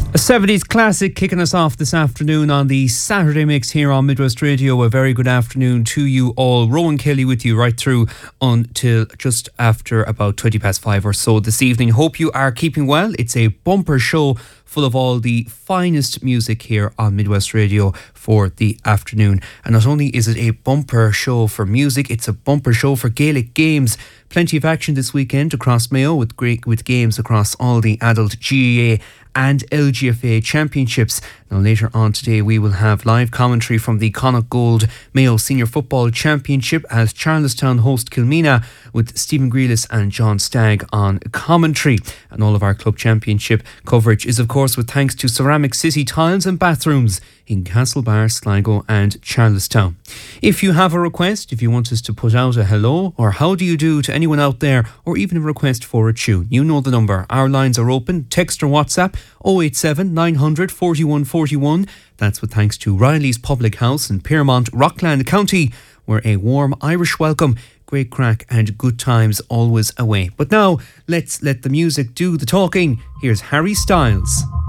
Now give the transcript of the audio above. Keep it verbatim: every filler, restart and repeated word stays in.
A seventies classic kicking us off this afternoon on the Saturday Mix here on Midwest Radio. A very good afternoon to you all. Rowan Kelly with you right through until just after about twenty past five or so this evening. Hope you are keeping well. It's a bumper show full of all the finest music here on Midwest Radio for the afternoon. And not only is it a bumper show for music, it's a bumper show for Gaelic games. Plenty of action this weekend across Mayo with great with games across all the adult G A A and L G F A championships. Now later on today we will have live commentary from the Connacht Gold Mayo Senior Football Championship as Charlestown host Kilmina, with Stephen Grealis and John Stagg on commentary. And all of our club championship coverage is of course with thanks to Ceramic City Tiles and Bathrooms in Castlebar, Sligo and Charlestown. If you have a request, if you want us to put out a hello or how do you do to anyone out there, or even a request for a tune, you know the number. Our lines are open. Text or WhatsApp oh eight seven nine hundred forty-one forty-one. That's with thanks to Riley's Public House in Piermont, Rockland County, where a warm Irish welcome, great crack and good times always away. But now let's let the music do the talking. Here's Harry Styles.